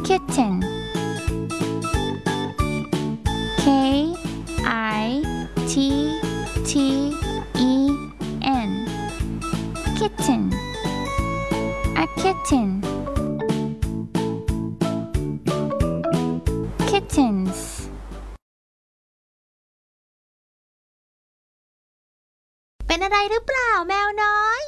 kitten K I T T E N kitten a kitten kittens เป็นอะไรหรือเปล่าแมวน้อย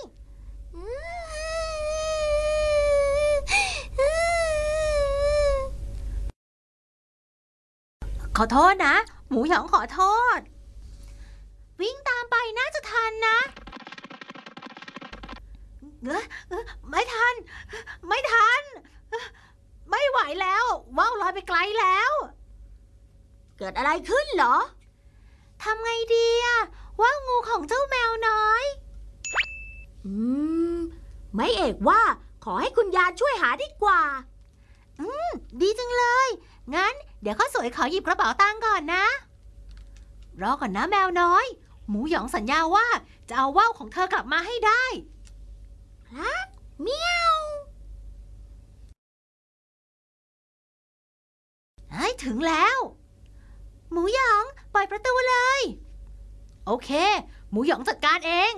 ขอโทษนะหมูหยองขอโทษวิ่งตามไปน่าจะทันนะไม่ทันไม่ไหวแล้วว่าวลอยไปไกลแล้วเกิดอะไรขึ้นเหรอทำไงดีอะว่าวงูของเจ้าแมวน้อยไม่เอกว่าขอให้คุณยายช่วยหาดีกว่าดีจังเลยงั้นเดี๋ยวข้าสวยขอหยิบกระเป๋าตังค์ก่อนนะรอก่อนนะแมวน้อยหมูหยองสัญญาว่าจะเอาว่าวของเธอกลับมาให้ได้ครับเมียวเฮ้ยถึงแล้วหมูหยองปล่อยประตูเลยโอเคหมูหยองจัดการเอง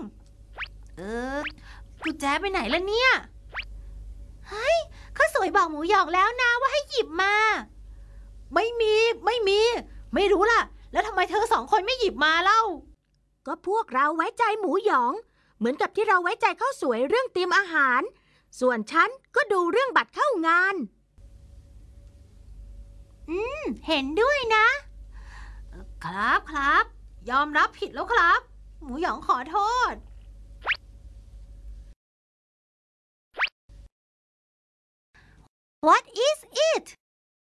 กุญแจไปไหนล่ะเนี่ยเฮ้ยข้าสวยบอกหมูหยองแล้วนะว่าให้หยิบมาไม่มีไม่รู้ล่ะแล้วทำไมเธอสองคนไม่หยิบมาเล่าก็พวกเราไว้ใจหมูหยองเหมือนกับที่เราไว้ใจข้าวสวยเรื่องเตรียมอาหารส่วนฉันก็ดูเรื่องบัตรเข้างานเห็นด้วยนะครับยอมรับผิดแล้วครับหมูหยองขอโทษ What is it